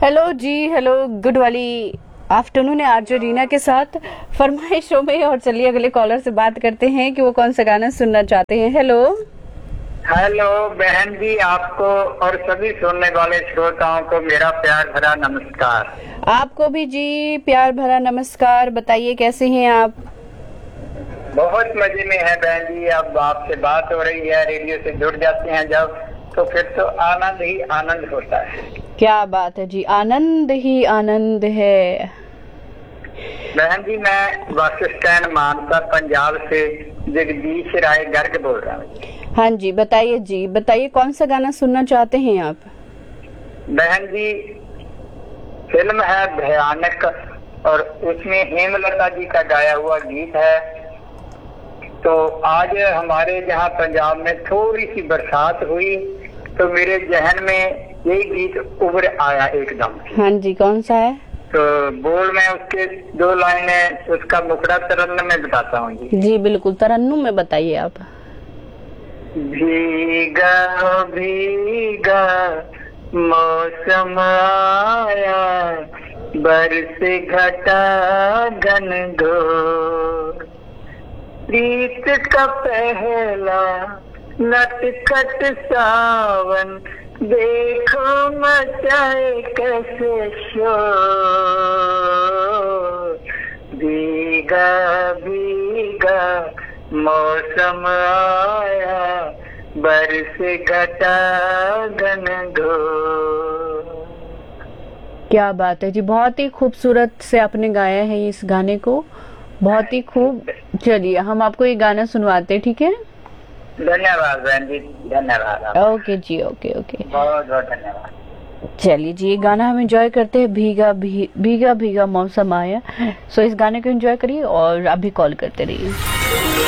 Hello जी, hello, good वाली afternoon है RJ Reena के साथ फरमाइशों में। और चलिए अगले कॉलर से बात करते हैं कि वो कौन सा गाना सुनना चाहते हैं। हेलो हेलो बहन जी, आपको और सभी सुनने वाले श्रोताओं को मेरा प्यार भरा नमस्कार। आपको भी जी, प्यार भरा नमस्कार। बताइए कैसे हैं आप? बहुत मजे में है बहन जी। अब आपसे बात हो रही है, रेडियो से जुड़ जाते हैं जब, तो फिर तो आनंद ही आनंद होता है। क्या बात है जी, आनंद ही आनंद है। बहन जी, मैं बस स्टैंड मानसा पंजाब से जगदीश राय गर्ग बोल रहा हूँ। हाँ जी, बताइए जी, बताइए कौन सा गाना सुनना चाहते हैं आप? बहन जी, फिल्म है भयानक और उसमें हेमलता जी का गाया हुआ गीत है। तो आज हमारे जहाँ पंजाब में थोड़ी सी बरसात हुई तो मेरे जहन में यही गीत उभर आया एकदम। हाँ जी, कौन सा है? तो बोल मैं उसके दो लाइनें उसका मुखड़ा तरन्नुम में बताता हूँ जी। जी बिल्कुल, तरन्नुम में बताइए आप। भीगा भीगा मौसम आया, बरस घटा घनघोर, प्रीत का पहला नटखट सावन, देखो मचाए कैसे शोर, भीगा भीगा मौसम आया, बरस घटा घनघोर। क्या बात है जी, बहुत ही खूबसूरत से आपने गाया है इस गाने को, बहुत ही खूब। चलिए हम आपको ये गाना सुनवाते हैं, ठीक है? धन्यवाद बहन जी, धन्यवाद। ओके जी, ओके ओके, बहुत बहुत धन्यवाद। चलिए जी, ये गाना हम एंजॉय करते हैं। भीगा भीगा भीगा मौसम आया। सो इस गाने को एंजॉय करिए और आप भी कॉल करते रहिए।